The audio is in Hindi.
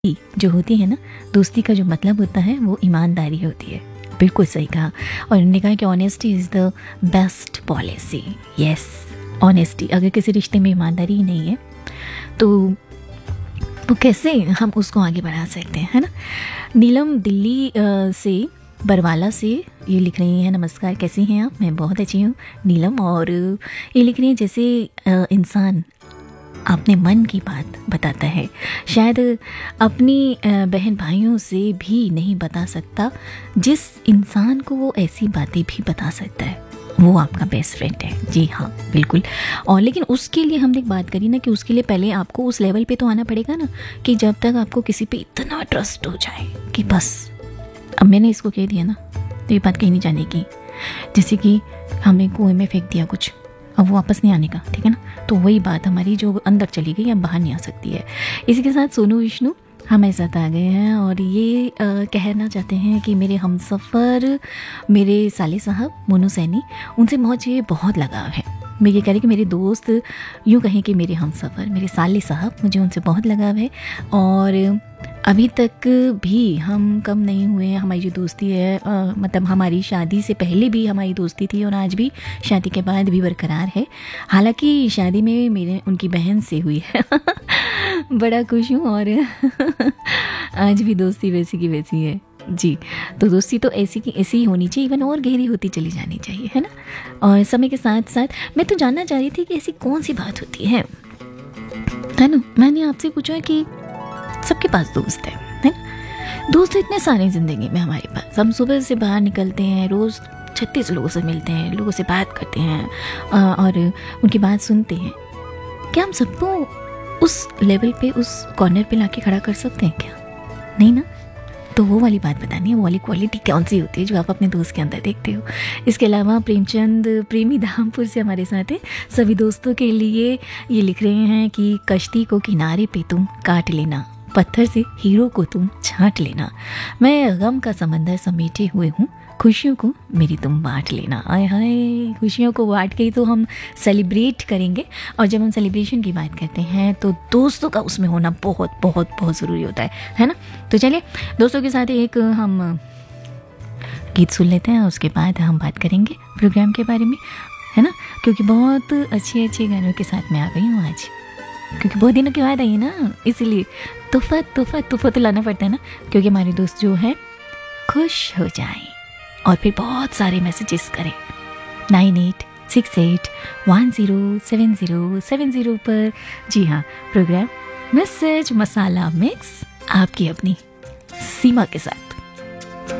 जो होती है ना, दोस्ती का जो मतलब होता है वो ईमानदारी होती है। बिल्कुल सही कहा। और उन्होंने कहा कि honesty is the best policy. Yes, honesty. अगर किसी रिश्ते में ईमानदारी ही नहीं है तो वो कैसे हम उसको आगे बढ़ा सकते हैं, है ना। नीलम दिल्ली से बरवाला से ये लिख रही हैं, नमस्कार, कैसी हैं आप? मैं बहुत अच्छी हूँ नीलम। और ये लिख रही हैं, जैसे इंसान अपने मन की बात बताता है, शायद अपनी बहन भाइयों से भी नहीं बता सकता, जिस इंसान को वो ऐसी बातें भी बता सकता है वो आपका बेस्ट फ्रेंड है। जी हाँ, बिल्कुल। और लेकिन उसके लिए हमने एक बात करी ना कि उसके लिए पहले आपको उस लेवल पे तो आना पड़ेगा ना कि जब तक आपको किसी पे इतना ट्रस्ट हो जाए कि बस अब मैंने इसको कह दिया ना तो ये बात कहीं नहीं जाने की। जैसे कि हमने कुएं में फेंक दिया कुछ, अब वो वापस नहीं आने का, ठीक है ना। तो वही बात हमारी जो अंदर चली गई अब बाहर नहीं आ सकती है। इसी के साथ सोनू विष्णु हमारे साथ आ गए हैं और ये कहना चाहते हैं कि मेरे हमसफ़र मेरे साले साहब मोनू सैनी, उनसे मुझे बहुत लगाव है। मैं ये कह रही कि मेरे दोस्त, यूँ कहें कि मेरे हमसफ़र मेरे साले साहब, मुझे उनसे बहुत लगाव है। और अभी तक भी हम कम नहीं हुए हैं। हमारी जो दोस्ती है मतलब हमारी शादी से पहले भी हमारी दोस्ती थी और आज भी शादी के बाद भी बरकरार है। हालांकि शादी में मेरे उनकी बहन से हुई है बड़ा खुश हूँ। और आज भी दोस्ती वैसी की वैसी है जी। तो दोस्ती तो ऐसी की ऐसी ही होनी चाहिए, इवन और गहरी होती चली जानी चाहिए, है ना। और समय के साथ साथ मैं तो जानना चाह रही थी कि ऐसी कौन सी बात होती है ना। मैंने आपसे पूछा कि सबके पास दोस्त है ना। दोस्त इतने सारे ज़िंदगी में हमारे पास, हम सुबह से बाहर निकलते हैं, रोज़ 36 लोगों से मिलते हैं, लोगों से बात करते हैं और उनकी बात सुनते हैं। क्या हम सबको उस लेवल पे, उस कॉर्नर पे लाके खड़ा कर सकते हैं क्या? नहीं ना। तो वो वाली बात बतानी है, वो वाली क्वालिटी कौन सी होती है जो आप अपने दोस्त के अंदर देखते हो। इसके अलावा प्रेमचंद प्रेमी धामपुर से हमारे साथ है। सभी दोस्तों के लिए ये लिख रहे हैं कि कश्ती को किनारे पे तुम काट लेना, पत्थर से हीरो को तुम छांट लेना, मैं गम का समंदर समेटे हुए हूँ, खुशियों को मेरी तुम बांट लेना। आय हाय, खुशियों को बांट के ही तो हम सेलिब्रेट करेंगे। और जब हम सेलिब्रेशन की बात करते हैं तो दोस्तों का उसमें होना बहुत बहुत बहुत ज़रूरी होता है ना। तो चलिए दोस्तों के साथ एक हम गीत सुन लेते हैं, उसके बाद हम बात करेंगे प्रोग्राम के बारे में, है ना। क्योंकि बहुत अच्छे अच्छे गानों के साथ मैं आ गई हूँ आज, क्योंकि बहुत दिनों के बाद आई ना, इसीलिए तोहफा तो लाना पड़ता है ना। क्योंकि हमारे दोस्त जो है खुश हो जाएं और फिर बहुत सारे मैसेजेस करें 9868107070 पर। जी हाँ, प्रोग्राम मैसेज मसाला मिक्स आपकी अपनी सीमा के साथ।